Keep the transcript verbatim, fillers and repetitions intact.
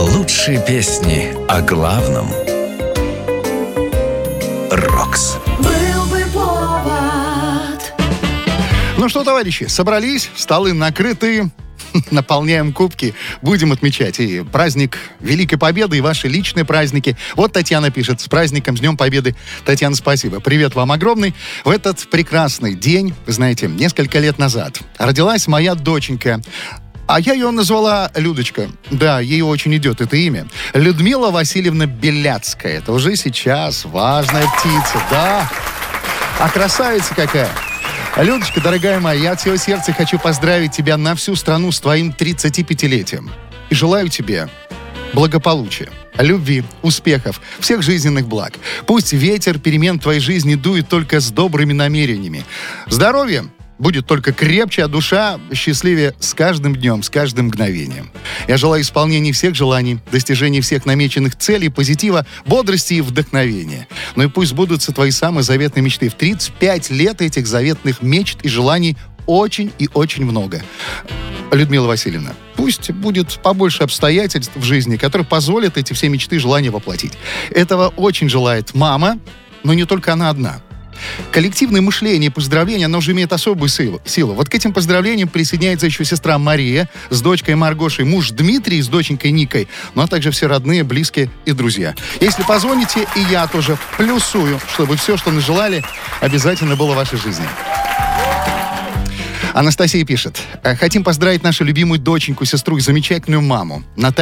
Лучшие песни о главном. Рокс. Был бы повод. Ну что, товарищи, собрались, столы накрыты, наполняем кубки, будем отмечать и праздник Великой Победы, и ваши личные праздники. Вот Татьяна пишет: с праздником, с Днем Победы. Татьяна, спасибо. Привет вам огромный. В этот прекрасный день, вы знаете, несколько лет назад родилась моя доченька. А я ее назвала Людочка. Да, ей очень идет это имя. Людмила Васильевна Беляцкая. Это уже сейчас важная птица, да. А красавица какая. Людочка, дорогая моя, я от всего сердца хочу поздравить тебя на всю страну с твоим тридцатипятилетием. И желаю тебе благополучия, любви, успехов, всех жизненных благ. Пусть ветер перемен в твоей жизни дует только с добрыми намерениями. Здоровья будет только крепче, а душа счастливее с каждым днем, с каждым мгновением. Я желаю исполнения всех желаний, достижения всех намеченных целей, позитива, бодрости и вдохновения. Ну и пусть сбудутся твои самые заветные мечты. В тридцать пять лет этих заветных мечт и желаний очень и очень много. Людмила Васильевна, пусть будет побольше обстоятельств в жизни, которые позволят эти все мечты и желания воплотить. Этого очень желает мама, но не только она одна. Коллективное мышление и поздравления, оно уже имеет особую силу. силу. Вот к этим поздравлениям присоединяется еще сестра Мария с дочкой Маргошей, муж Дмитрий с доченькой Никой, ну а также все родные, близкие и друзья. Если позвоните, и я тоже плюсую, чтобы все, что нажелали, обязательно было в вашей жизни. Анастасия пишет: хотим поздравить нашу любимую доченьку, сестру и замечательную маму Наталью